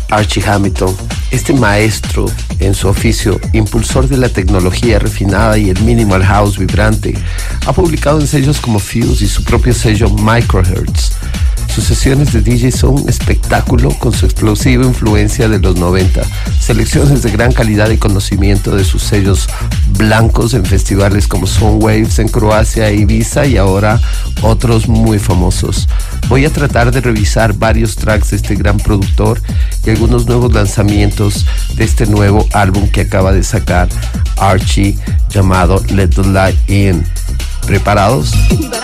Archie Hamilton, este maestro en su oficio, impulsor de la tecnología refinada y el minimal house vibrante, ha publicado en sellos como Fuse y su propio sello Microhertz. Sus sesiones de DJ son un espectáculo con su explosiva influencia de los 90, selecciones de gran calidad y conocimiento de sus sellos blancos en festivales como Soundwaves en Croacia e Ibiza, y ahora otros muy famosos. Voy a tratar de revisar varios tracks de este gran productor y algunos nuevos lanzamientos de este nuevo álbum que acaba de sacar Archie, llamado Let the Light In. ¿Preparados?